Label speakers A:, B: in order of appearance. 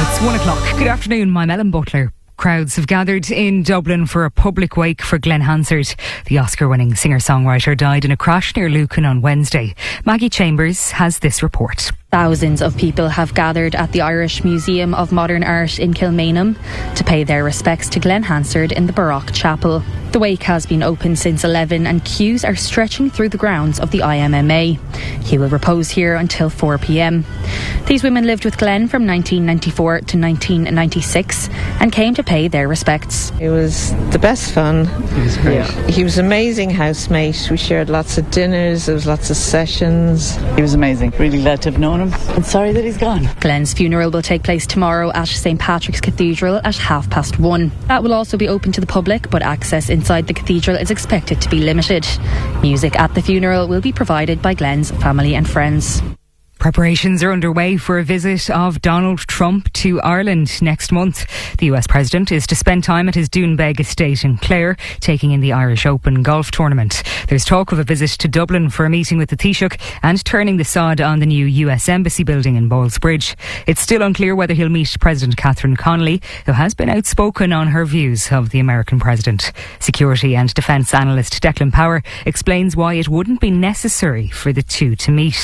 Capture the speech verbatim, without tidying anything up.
A: It's one o'clock. Good afternoon, I'm Ellen Butler. Crowds have gathered in Dublin for a public wake for Glenn Hansard. The Oscar-winning singer-songwriter died in a crash near Lucan on Wednesday. Maggie Chambers has this report.
B: Thousands of people have gathered at the Irish Museum of Modern Art in Kilmainham to pay their respects to Glenn Hansard in the Baroque Chapel. The wake has been open since eleven and queues are stretching through the grounds of the I M M A. He will repose here until four p.m. These women lived with Glenn from nineteen ninety-four to nineteen ninety-six and came to pay their respects.
C: It was the best fun.
D: He was great.
C: Yeah. He was an amazing housemate. We shared lots of dinners, there was lots of sessions.
D: He was amazing. Really glad to have known him. I'm sorry that he's gone.
B: Glenn's funeral will take place tomorrow at Saint Patrick's Cathedral at half past one. That will also be open to the public, but access inside the cathedral is expected to be limited. Music at the funeral will be provided by Glenn's family and friends.
A: Preparations are underway for a visit of Donald Trump to Ireland next month. The U S President is to spend time at his Doonbeg estate in Clare, taking in the Irish Open golf tournament. There's talk of a visit to Dublin for a meeting with the Taoiseach and turning the sod on the new U S Embassy building in Ballsbridge. It's still unclear whether he'll meet President Catherine Connolly, who has been outspoken on her views of the American president. Security and defence analyst Declan Power explains why it wouldn't be necessary for the two to meet.